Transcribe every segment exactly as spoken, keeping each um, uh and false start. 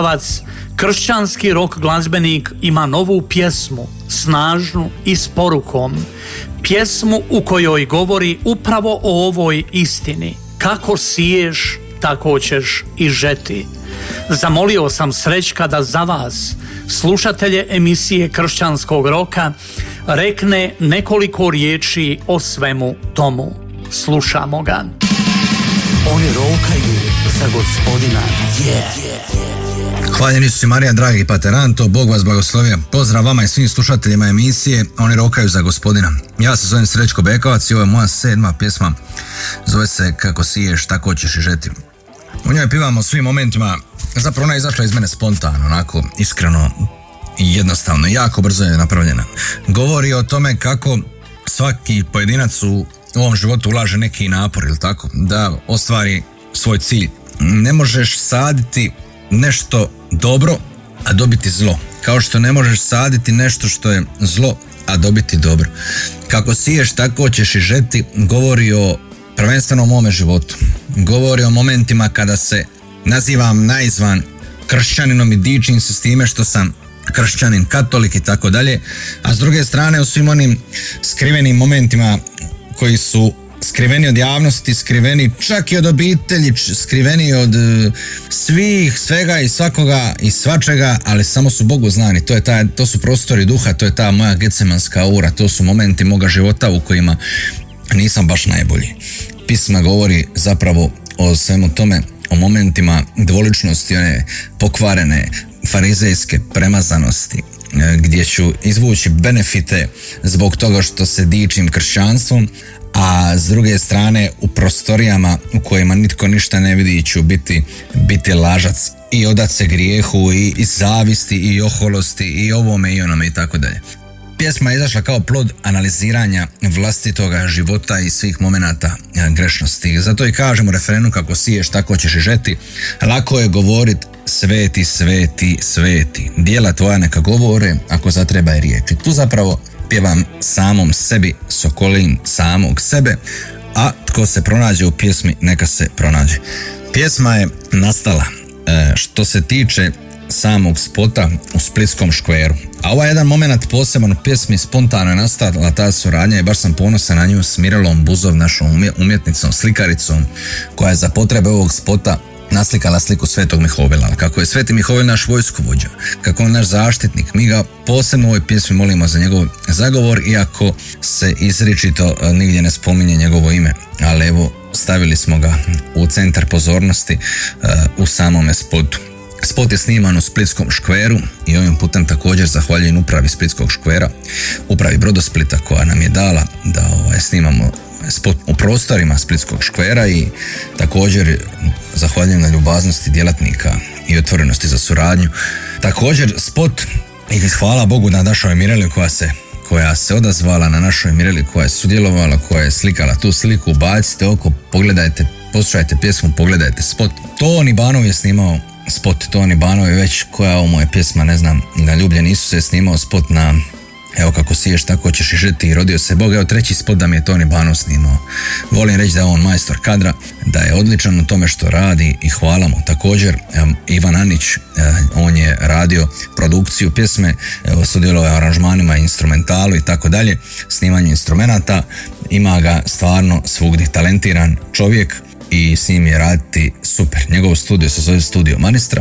Šutavac, kršćanski rock glazbenik, ima novu pjesmu, snažnu i s porukom. Pjesmu u kojoj govori upravo o ovoj istini. Kako siješ, tako ćeš i žeti. Zamolio sam Srećka da za vas, slušatelje emisije Kršćanskog roka, rekne nekoliko riječi o svemu tomu. Slušamo ga. Oni rokaju za Gospodina. Yeah. Hvaljen Isus i Marija, dragi pateranto, Bog vas blagoslovio. Pozdrav vama i svim slušateljima emisije Oni rokaju za Gospodina. Ja se zovem Srećko Bekovac i ovo je moja sedma pjesma. Zove se Kako siješ, tako ćeš i žeti. U njoj pivamo o svim momentima. Zapravo ona je izašla iz mene spontano, onako iskreno i jednostavno. Jako brzo je napravljena. Govori o tome kako svaki pojedinac u ovom životu ulaže neki napor, ili tako, da ostvari svoj cilj. Ne možeš saditi nešto dobro, a dobiti zlo. Kao što ne možeš saditi nešto što je zlo, a dobiti dobro. Kako siješ, tako ćeš i žeti, govori o prvenstveno o mome životu. Govori o momentima kada se nazivam naizvan kršćaninom i dičim se s time što sam kršćanin, katolik i tako dalje, a s druge strane u svim onim skrivenim momentima koji su skriveni od javnosti, skriveni čak i od obitelji, skriveni od uh, svih, svega i svakoga i svačega, ali samo su Bogu znani. To je ta, to su prostori duha, to je ta moja getsemanska aura, to su momenti moga života u kojima nisam baš najbolji. Pisma govori zapravo o svemu tome, o momentima dvoličnosti, one pokvarene farizejske premazanosti, gdje ću izvući benefite zbog toga što se dičim kršćanstvom, a s druge strane u prostorijama u kojima nitko ništa ne vidi ću biti, biti lažac i odat se grijehu i, i zavisti i oholosti i ovome i onome i tako dalje. Pjesma je izašla kao plod analiziranja vlastitoga života i svih momenata grešnosti. Zato i kažem u referenu kako siješ, tako ćeš i žeti. Lako je govorit sveti, sveti, sveti. Djela tvoja neka govore, ako zatreba je riječi. Tu zapravo pjevam samom sebi, sokolim samog sebe, a tko se pronađe u pjesmi, neka se pronađe. Pjesma je nastala e, što se tiče samog spota u splitskom škveru. A ovaj jedan moment poseban u pjesmi spontano je nastala ta suradnja i baš sam ponosan na nju s Mirelom Buzov, našom umjetnicom, slikaricom, koja je za potrebe ovog spota naslikala sliku Svetog Mihovila. Kako je Sveti Mihovil naš vojskovođa, kako on naš zaštitnik, mi ga posebno u ovoj pjesmi molimo za njegov zagovor, iako se izričito nigdje ne spominje njegovo ime. Ali evo, stavili smo ga u centar pozornosti uh, u samome spotu. Spot je sniman u splitskom škveru i ovim putem također zahvaljujem upravi splitskog škvera, upravi Brodosplita koja nam je dala da ovaj, snimamo spot u prostorima splitskog škvera i također zahvaljujem na ljubaznosti djelatnika i otvorenosti za suradnju. Također spot i hvala Bogu na našoj Mireli koja se koja se odazvala, na našoj Mireli koja je sudjelovala, koja je slikala tu sliku. Bacite oko, pogledajte, poslušajte pjesmu, pogledajte spot. Toni Banov je snimao spot, Toni Banov je već, koja ovo moja pjesma, ne znam, na Ljubljen Isus je snimao spot na Evo kako siješ, tako ćeš i žeti i rodio se Bog. Evo treći spot da mi je Toni Banov snimao. Volim reći da je on majstor kadra, da je odličan u tome što radi i hvala mu. Također Ivan Anić, on je radio produkciju pjesme, sudjelovao je aranžmanima, instrumentalu i tako dalje, snimanje instrumenata. Ima ga stvarno svugdje, talentiran čovjek i s njim je raditi super. Njegov studio se zove Studio Manistra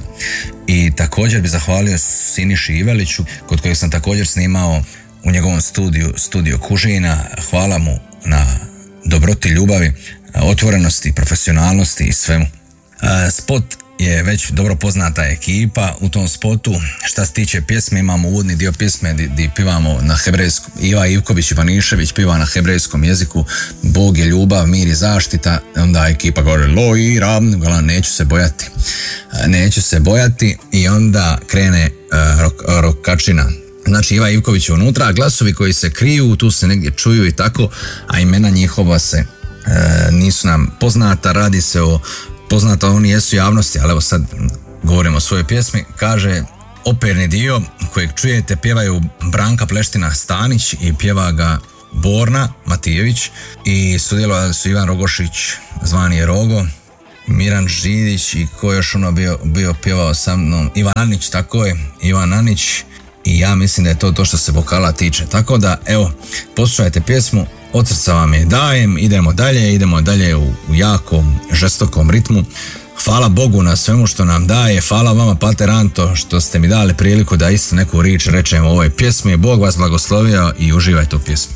i također bi zahvalio Siniši Iveliću, kod kojeg sam također snimao u njegovom studiju, Studio Kužina. Hvala mu na dobroti, ljubavi, otvorenosti, profesionalnosti i svemu. Spot je već dobro poznata ekipa. U tom spotu, šta se tiče pjesme, imamo uvodni dio pjesme gdje pivamo na hebrejskom. Iva Ivković Ivanišević piva na hebrejskom jeziku Bog je ljubav, mir i zaštita. Onda ekipa govori Loira, neću se bojati. Neću se bojati i onda krene uh, rok, rokačina. Znači Iva Ivković je unutra, a glasovi koji se kriju tu se negdje čuju i tako, a imena njihova se uh, nisu nam poznata. Radi se o poznata, oni jesu javnosti, ali evo sad govorimo o svojoj pjesmi. Kaže, operni dio kojeg čujete pjevaju Branka Pleština Stanić i pjeva ga Borna Matijević i sudjelovali su Ivan Rogošić, zvani je Rogo, Miran Židić i ko još ono bio, bio pjevao sa mnom, Ivan Anić, tako je, Ivan Anić, i ja mislim da je to to što se vokala tiče. Tako da, evo, poslušajte pjesmu, od srca vam je dajem, idemo dalje, idemo dalje u, u jakom, žestokom ritmu. Hvala Bogu na svemu što nam daje, hvala vama Pater Anto što ste mi dali priliku da isto neku riječ rečem u ovoj pjesmi. Bog vas blagoslovio i uživajte u pjesmi.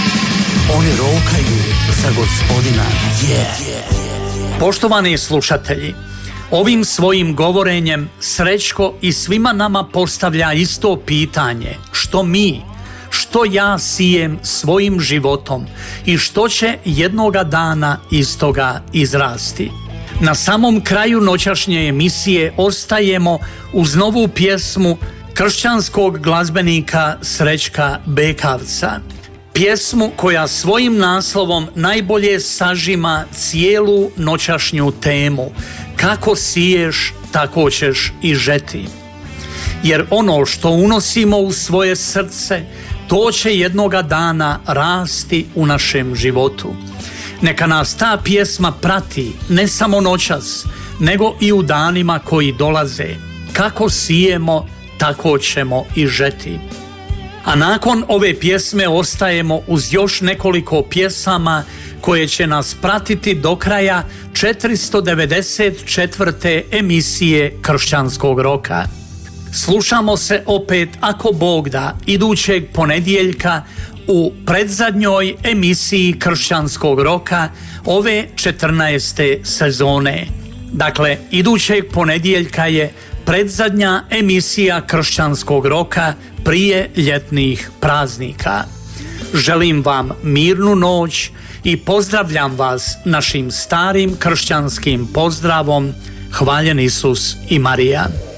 Oni rokaju za Gospodina, yeah. Poštovani slušatelji, ovim svojim govorenjem Srećko i svima nama postavlja isto pitanje: što mi, što ja sijem svojim životom i što će jednoga dana iz toga izrasti. Na samom kraju noćašnje emisije ostajemo uz novu pjesmu kršćanskog glazbenika Srećka Bekavca. Pjesmu koja svojim naslovom najbolje sažima cijelu noćašnju temu: kako siješ, tako ćeš i žeti. Jer ono što unosimo u svoje srce, to će jednoga dana rasti u našem životu. Neka nas ta pjesma prati ne samo noćas, nego i u danima koji dolaze. Kako sijemo, tako ćemo i žeti. A nakon ove pjesme ostajemo uz još nekoliko pjesama koje će nas pratiti do kraja četiristo devedeset četvrte emisije Kršćanskog roka. Slušamo se opet, ako Bog da, idućeg ponedjeljka u predzadnjoj emisiji Kršćanskog roka ove četrnaeste sezone. Dakle, idućeg ponedjeljka je predzadnja emisija Kršćanskog roka prije ljetnih praznika. Želim vam mirnu noć i pozdravljam vas našim starim kršćanskim pozdravom: hvaljen Isus i Marija.